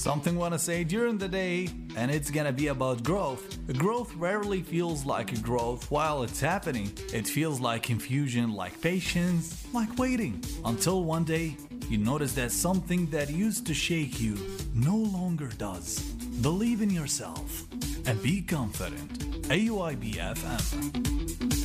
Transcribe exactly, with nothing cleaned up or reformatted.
Something wanna say during the day, and it's gonna be about growth. Growth rarely feels like a growth while it's happening. It feels like confusion, like patience, like waiting. Until one day, you notice that something that used to shake you no longer does. Believe in yourself and be confident. A U I B F M.